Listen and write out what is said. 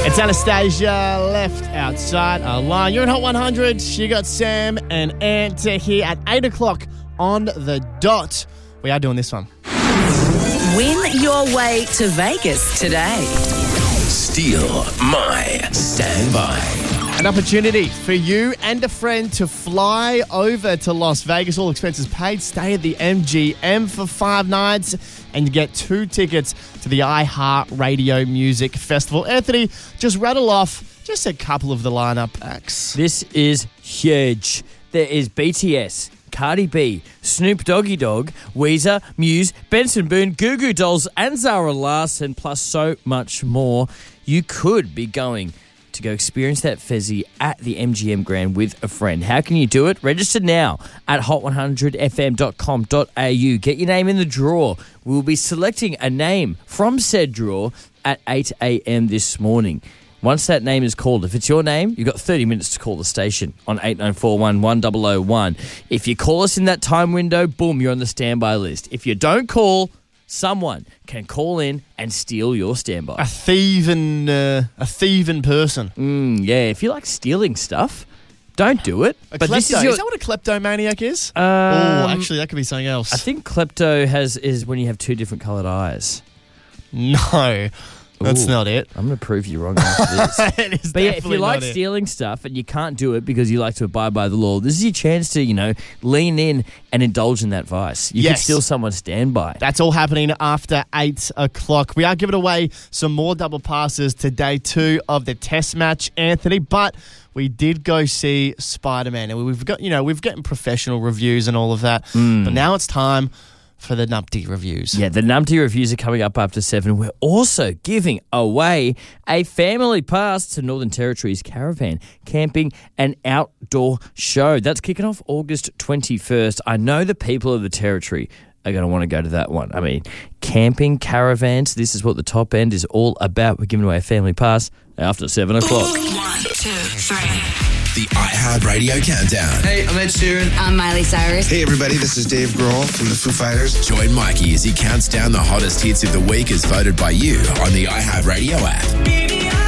It's Anastasia, Left Outside Our Line. You're in Hot 100. You got Sam and Ant here at 8 o'clock on the dot. We are doing this one. Win your way to Vegas today. Steal my standby. An opportunity for you and a friend to fly over to Las Vegas, all expenses paid, stay at the MGM for 5 nights, and you get 2 tickets to the iHeartRadio Music Festival. Anthony, just rattle off just a couple of the lineup acts. This is huge. There is BTS, Cardi B, Snoop Doggy Dogg, Weezer, Muse, Benson Boone, Goo Goo Dolls, and Zara Larsson, plus so much more. You could be going to go experience that Fezzy at the MGM Grand with a friend. How can you do it? Register now at hot100fm.com.au. Get your name in the draw. We'll be selecting a name from said draw at 8 a.m. this morning. Once that name is called, if it's your name, you've got 30 minutes to call the station on 8941 1001. If you call us in that time window, boom, you're on the standby list. If you don't call, someone can call in and steal your standby. A thieving person. Yeah, if you like stealing stuff, don't do it. Is that what a kleptomaniac is? Actually, that could be something else. I think klepto is when you have 2 different coloured eyes. No. That's not it. I'm going to prove you wrong after this. It is But yeah, if you definitely like not it. stealing stuff and you can't do it because you like to abide by the law, this is your chance to, lean in and indulge in that vice. You can steal someone's standby. That's all happening after 8 o'clock. We are giving away some more double passes to day 2 of the test match, Anthony, but we did go see Spider-Man, and we've gotten professional reviews and all of that, but now it's time for the Numpty reviews. Yeah, the Numpty reviews are coming up after 7. We're also giving away a family pass to Northern Territory's Caravan Camping and Outdoor Show. That's kicking off August 21st. I know the people of the Territory are going to want to go to that one. I mean, camping, caravans, this is what the top end is all about. We're giving away a family pass after 7 o'clock. 1, 2, 3. The iHeartRadio Countdown. Hey, I'm Ed Sheeran. I'm Miley Cyrus. Hey, everybody, this is Dave Grohl from the Foo Fighters. Join Mikey as he counts down the hottest hits of the week as voted by you on the iHeartRadio app.